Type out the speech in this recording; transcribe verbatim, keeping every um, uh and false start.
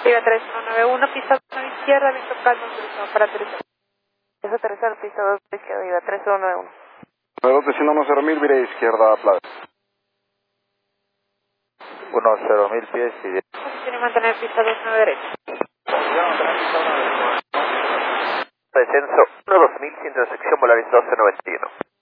Viva tres uno nueve uno, pista dos izquierda, viento calmo, autorizado para aterrizar. Es aterrizar, pista dos izquierda, viva tres uno nueve uno. nueve dos desciendo uno cero mil, vire izquierda, Playa. uno cero mil pies y diez. Posición y mantener pista dos nueve derecha. Descenso uno dos mil, ciento sección Volaris doce noventa y uno.